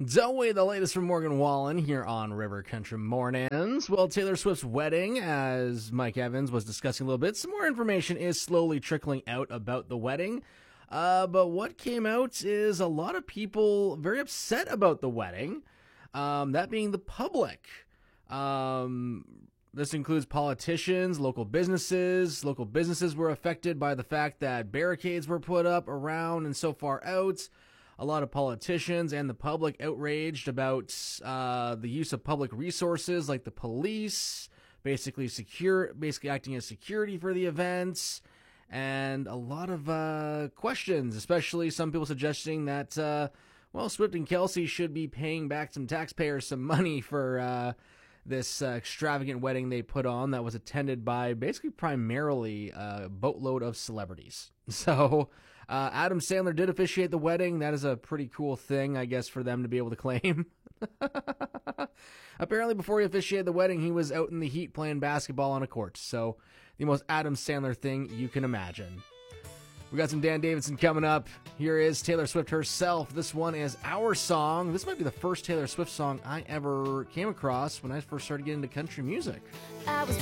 Zoe, the latest from Morgan Wallen here on River Country Mornings. Well, Taylor Swift's wedding, as Mike Evans was discussing a little bit, some more information is slowly trickling out about the wedding. But what came out is a lot of people very upset about the wedding, that being the public. This includes politicians, local businesses. Local businesses were affected by the fact that barricades were put up around and so far out. A lot of politicians and the public outraged about the use of public resources like the police, basically acting as security for the events, and a lot of questions, especially some people suggesting that, Swift and Kelsey should be paying back some taxpayers some money for this extravagant wedding they put on that was attended by basically primarily a boatload of celebrities. So Adam Sandler did officiate the wedding. That is a pretty cool thing, I guess, for them to be able to claim. Apparently, before he officiated the wedding, he was out in the heat playing basketball on a court. So the most Adam Sandler thing you can imagine. We got some Dan Davidson coming up. Here is Taylor Swift herself. This one is Our Song. This might be the first Taylor Swift song I ever came across when I first started getting into country music. I was